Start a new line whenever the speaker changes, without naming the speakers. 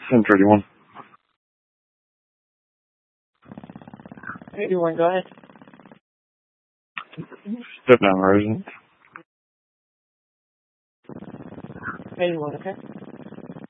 1031.
81, go ahead.
Step down, resident.
81, okay.